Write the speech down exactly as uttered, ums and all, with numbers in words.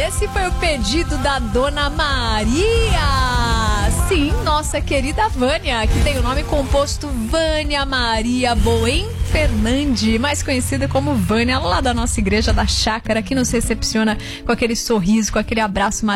esse foi o pedido da Dona Maria. Sim, nossa querida Vânia, que tem o nome composto Vânia Maria Boem Fernandes, mais conhecida como Vânia, lá da nossa igreja da Chácara, que nos recepciona com aquele sorriso, com aquele abraço maravilhoso.